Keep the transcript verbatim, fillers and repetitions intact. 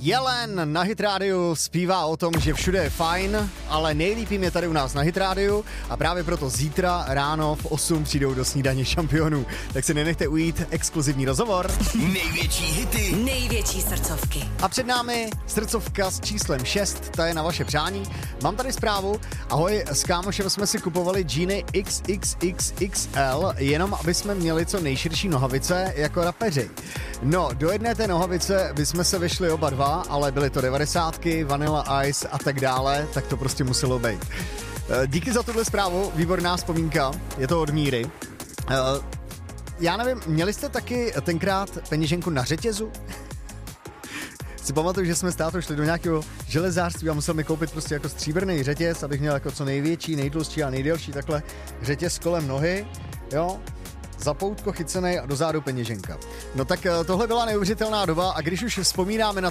Jelen na Hit Radio zpívá o tom, že všude je fajn, ale nejlíp jim je tady u nás na Hit Radio a právě proto zítra ráno v osm přijdou do snídaně šampionů. Tak si nenechte ujít exkluzivní rozhovor. Největší hity, největší srdcovky. A před námi srdcovka s číslem šest, ta je na vaše přání. Mám tady zprávu. Ahoj, s kámošem jsme si kupovali džíny X X X X L, jenom aby jsme měli co nejširší nohavice jako rapeři. No, do jedné té nohavice bychom se vešli oba dva, ale byly to devadesátky, Vanilla Ice a tak dále, tak to prostě muselo být. Díky za tuhle zprávu, výborná vzpomínka, je to od Míry. Já nevím, měli jste taky tenkrát peněženku na řetězu? Si pamatuju, že jsme s tátou šli do nějakého železářství a musel mi koupit prostě jako stříbrný řetěz, abych měl jako co největší, nejtlustší a nejdelší takhle řetěz kolem nohy, jo, za poutko chycenej a dozadu peněženka. No tak tohle byla neuvěřitelná doba a když už vzpomínáme na